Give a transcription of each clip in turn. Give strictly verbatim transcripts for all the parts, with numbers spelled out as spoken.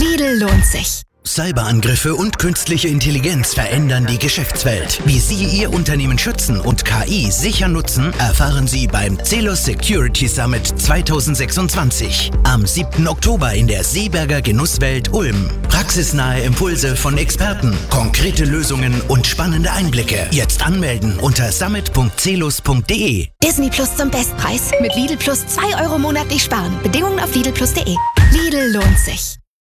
Lidl lohnt sich. Cyberangriffe und künstliche Intelligenz verändern die Geschäftswelt. Wie Sie Ihr Unternehmen schützen und K I sicher nutzen, erfahren Sie beim Celos Security Summit zweitausendsechsundzwanzig. Am siebten Oktober in der Seeberger Genusswelt Ulm. Praxisnahe Impulse von Experten, konkrete Lösungen und spannende Einblicke. Jetzt anmelden unter summit punkt celos punkt de. Disney Plus zum Bestpreis. Mit Lidl Plus zwei Euro monatlich sparen. Bedingungen auf lidl plus punkt de. Lidl lohnt sich.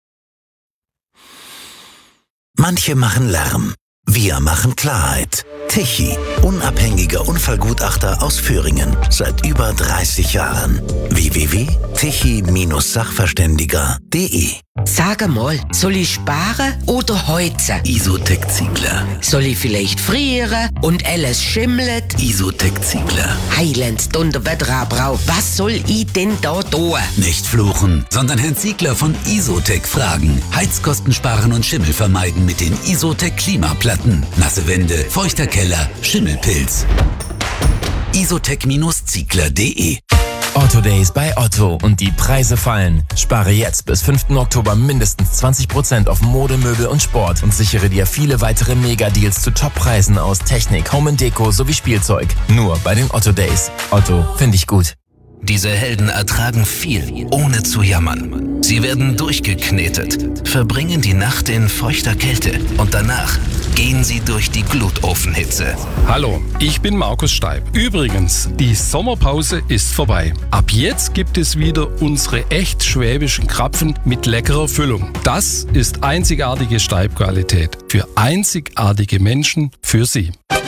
Manche machen Lärm, wir machen Klarheit. Tichy, unabhängiger Unfallgutachter aus Thüringen, seit über dreißig Jahren. w w w punkt tichy Sachverständiger punkt de. Sag mal, soll ich sparen oder heizen? Isotec-Ziegler. Soll ich vielleicht frieren und alles schimmelt? Isotec-Ziegler. Heilends Donnerwetterbrau, was soll ich denn da tun? Nicht fluchen, sondern Herrn Ziegler von Isotec fragen. Heizkosten sparen und Schimmel vermeiden mit den Isotec-Klimaplatten. Nasse Wände, feuchter Keller, Schimmelpilz. Isotec Ziegler punkt de. Otto Days bei Otto und die Preise fallen. Spare jetzt bis fünften Oktober mindestens zwanzig Prozent auf Mode, Möbel und Sport und sichere dir viele weitere Megadeals zu Toppreisen aus Technik, Home and Deko sowie Spielzeug. Nur bei den Otto Days. Otto, finde ich gut. Diese Helden ertragen viel, ohne zu jammern. Sie werden durchgeknetet, verbringen die Nacht in feuchter Kälte und danach gehen sie durch die Glutofenhitze. Hallo, ich bin Markus Steib. Übrigens, die Sommerpause ist vorbei. Ab jetzt gibt es wieder unsere echt schwäbischen Krapfen mit leckerer Füllung. Das ist einzigartige Steib-Qualität. Für einzigartige Menschen, für Sie.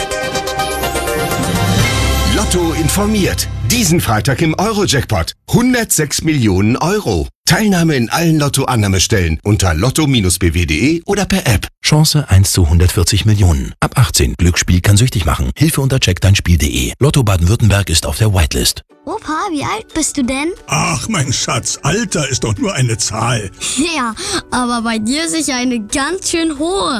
Lotto informiert. Diesen Freitag im Euro-Jackpot. hundertsechs Millionen Euro. Teilnahme in allen Lotto-Annahmestellen unter lotto Bindestrich b w punkt de oder per App. Chance eins zu hundertvierzig Millionen. Ab achtzehn. Glücksspiel kann süchtig machen. Hilfe unter check dein spiel punkt de. Lotto Baden-Württemberg ist auf der Whitelist. Opa, wie alt bist du denn? Ach, mein Schatz, Alter ist doch nur eine Zahl. Ja, aber bei dir sicher eine ganz schön hohe.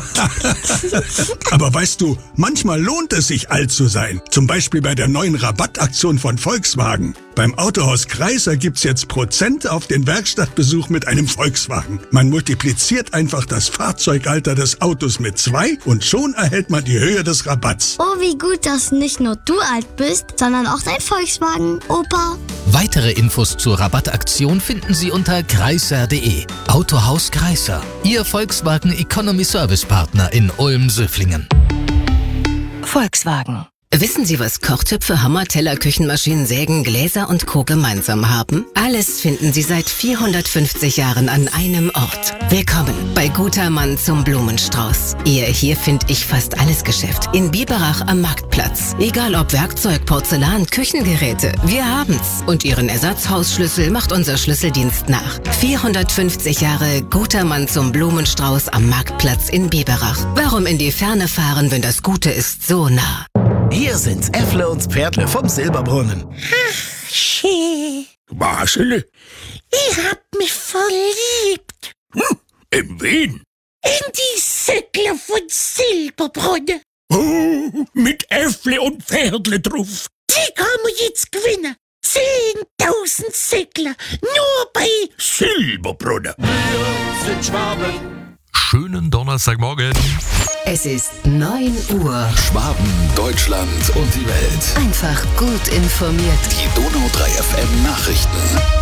Aber weißt du, manchmal lohnt es sich, alt zu sein. Zum Beispiel bei der neuen Rabattaktion von Volkswagen. Beim Autohaus Kreiser gibt's jetzt Prozent auf den Werkstattbesuch mit einem Volkswagen. Man multipliziert einfach das Fahrzeugalter des Autos mit zwei und schon erhält man die Höhe des Rabatts. Oh, wie gut, dass nicht nur du alt bist, sondern auch dein Volkswagen, Opa. Weitere Infos zur Rabattaktion finden Sie unter kreiser punkt de. Autohaus Kreiser, Ihr Volkswagen Economy Service Partner in Ulm-Söflingen. Volkswagen. Wissen Sie, was Kochtöpfe, Hammer, Teller, Küchenmaschinen, Sägen, Gläser und Co. gemeinsam haben? Alles finden Sie seit vierhundertfünfzig Jahren an einem Ort. Willkommen bei Guter Mann zum Blumenstrauß. Ihr Hier find ich fast alles Geschäft in Biberach am Marktplatz. Egal ob Werkzeug, Porzellan, Küchengeräte, wir haben's. Und Ihren Ersatzhausschlüssel macht unser Schlüsseldienst nach. vierhundertfünfzig Jahre Guter Mann zum Blumenstrauß am Marktplatz in Biberach. Warum in die Ferne fahren, wenn das Gute ist so nah? Hier sind Äffle und Pferdle vom Silberbrunnen. Ach, schön. Marcel? Ich hab mich verliebt. Hm, in wen? In die Säckler von Silberbrunn. Oh, mit Äffle und Pferdle drauf. Die kann man jetzt gewinnen. Zehntausend Säckler. Nur bei Silberbrunn. Wir sind Schwaben. Schönen Donnerstagmorgen. Es ist neun Uhr. Schwaben, Deutschland und die Welt. Einfach gut informiert. Die Donau drei F M Nachrichten.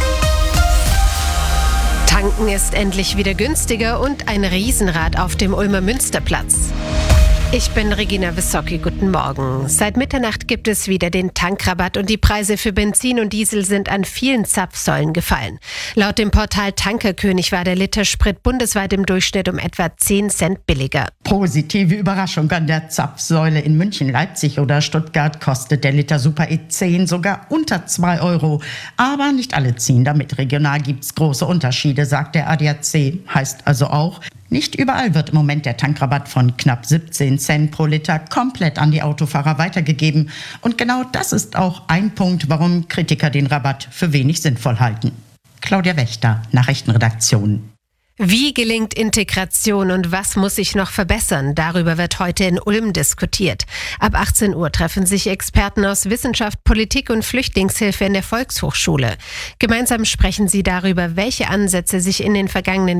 Tanken ist endlich wieder günstiger und ein Riesenrad auf dem Ulmer Münsterplatz. Ich bin Regina Wissocki, guten Morgen. Seit Mitternacht gibt es wieder den Tankrabatt und die Preise für Benzin und Diesel sind an vielen Zapfsäulen gefallen. Laut dem Portal Tankerkönig war der Liter Sprit bundesweit im Durchschnitt um etwa zehn Cent billiger. Positive Überraschung an der Zapfsäule in München, Leipzig oder Stuttgart kostet der Liter Super E zehn sogar unter zwei Euro. Aber nicht alle ziehen damit. Regional gibt's große Unterschiede, sagt der A D A C. Heißt also auch, nicht überall wird im Moment der Tankrabatt von knapp siebzehn Cent pro Liter komplett an die Autofahrer weitergegeben. Und genau das ist auch ein Punkt, warum Kritiker den Rabatt für wenig sinnvoll halten. Claudia Wächter, Nachrichtenredaktion. Wie gelingt Integration und was muss sich noch verbessern? Darüber wird heute in Ulm diskutiert. Ab achtzehn Uhr treffen sich Experten aus Wissenschaft, Politik und Flüchtlingshilfe in der Volkshochschule. Gemeinsam sprechen sie darüber, welche Ansätze sich in den vergangenen